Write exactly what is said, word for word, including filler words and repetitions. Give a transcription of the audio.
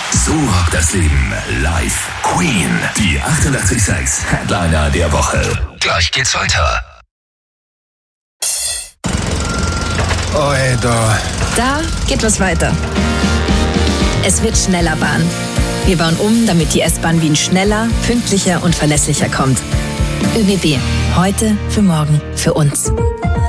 So rockt das Leben live. Queen, die achtundachtzig Komma sechs Headliner der Woche. Gleich geht's weiter. Oh ey, da. Da geht was weiter. Es wird schneller Bahn. Wir bauen um, damit die S-Bahn Wien schneller, pünktlicher und verlässlicher kommt. ÖBB. Heute, für morgen, für uns.